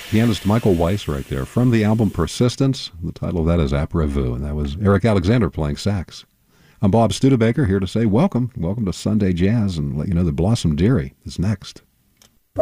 Pianist Michael Weiss right there from the album Persistence. The title of that is Après-Vous, and that was Eric Alexander playing sax. I'm Bob Studebaker, here to say welcome to Sunday Jazz, and let you know that Blossom Dearie is next.